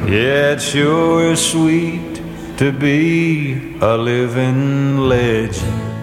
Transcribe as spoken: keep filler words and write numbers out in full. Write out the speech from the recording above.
Yeah, it sure is sweet to be a living legend.